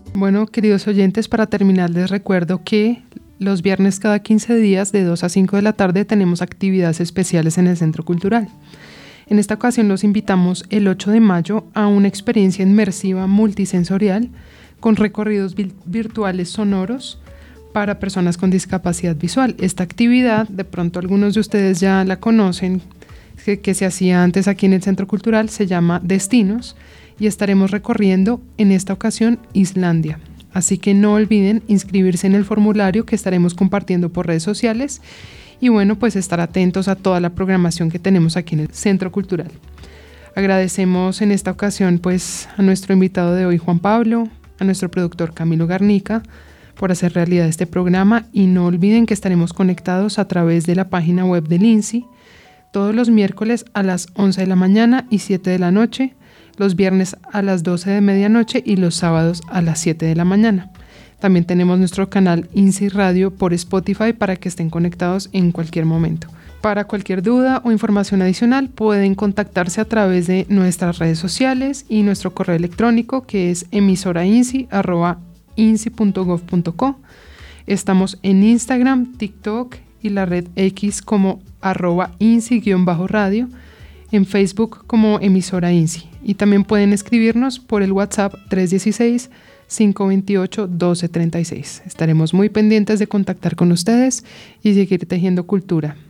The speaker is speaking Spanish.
Bueno, queridos oyentes, para terminar les recuerdo que los viernes cada 15 días de 2 a 5 de la tarde tenemos actividades especiales en el Centro Cultural. En esta ocasión los invitamos el 8 de mayo a una experiencia inmersiva multisensorial con recorridos virtuales sonoros para personas con discapacidad visual. Esta actividad, de pronto algunos de ustedes ya la conocen, que se hacía antes aquí en el Centro Cultural, se llama Destinos y estaremos recorriendo en esta ocasión Islandia. Así que no olviden inscribirse en el formulario que estaremos compartiendo por redes sociales y bueno, pues estar atentos a toda la programación que tenemos aquí en el Centro Cultural. Agradecemos en esta ocasión pues a nuestro invitado de hoy, Juan Pablo, a nuestro productor Camilo Garnica, por hacer realidad este programa y no olviden que estaremos conectados a través de la página web del INSI todos los miércoles a las 11 de la mañana y 7 de la noche, los viernes a las 12 de medianoche y los sábados a las 7 de la mañana. También tenemos nuestro canal INSI Radio por Spotify para que estén conectados en cualquier momento. Para cualquier duda o información adicional pueden contactarse a través de nuestras redes sociales y nuestro correo electrónico que es emisorainsi@insi.gov.co. Estamos en Instagram, TikTok y la red X como @INSI_radio, en Facebook como emisora INSI. Y también pueden escribirnos por el WhatsApp 316-528-1236. Estaremos muy pendientes de contactar con ustedes y seguir tejiendo cultura.